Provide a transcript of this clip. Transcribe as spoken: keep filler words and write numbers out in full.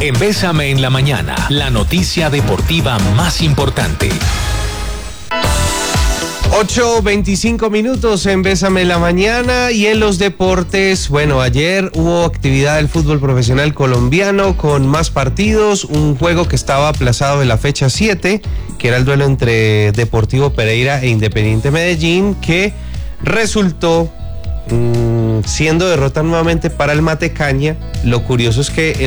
En Bésame en la Mañana, la noticia deportiva más importante. ocho veinticinco minutos en Bésame en la Mañana. Y en los deportes, bueno, ayer hubo actividad del fútbol profesional colombiano con más partidos, un juego que estaba aplazado de la fecha siete, que era el duelo entre Deportivo Pereira e Independiente Medellín, que resultó mmm, siendo derrota nuevamente para el Matecaña. Lo curioso es que